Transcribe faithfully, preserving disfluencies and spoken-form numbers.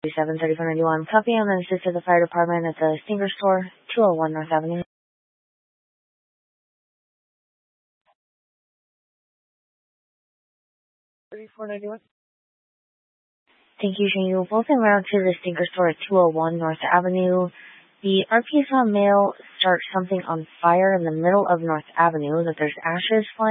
seven thirty-four ninety-one. Copy. I'm going to assist to the fire department at the Stinger store, two oh one North Avenue. thirty-four ninety-one. Thank you, Shane. You will both en route to the Stinker store at two oh one North Avenue. The R P S on mail starts something on fire in the middle of North Avenue, that there's ashes flying.